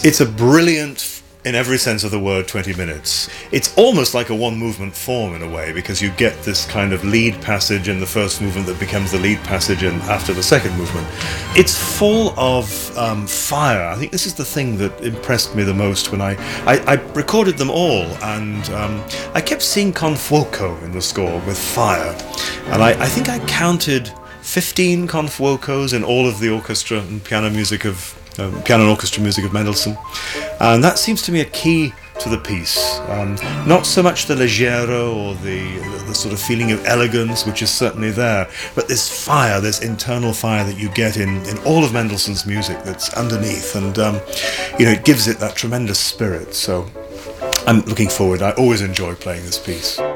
It's a brilliant, in every sense of the word, 20 minutes. It's almost like a one-movement form in a way, because you get this kind of lead passage in the first movement that becomes the lead passage after the second movement. It's full of fire. I think this is the thing that impressed me the most when I recorded them all, and I kept seeing con fuoco in the score with fire. And I think I counted 15 con fuocos in all of the orchestra and piano and orchestra music of Mendelssohn, and that seems to me a key to the piece. Not so much the leggero or the sort of feeling of elegance, which is certainly there, but this fire, this internal fire that you get in all of Mendelssohn's music that's underneath, and it gives it that tremendous spirit. So I'm looking forward. I always enjoy playing this piece.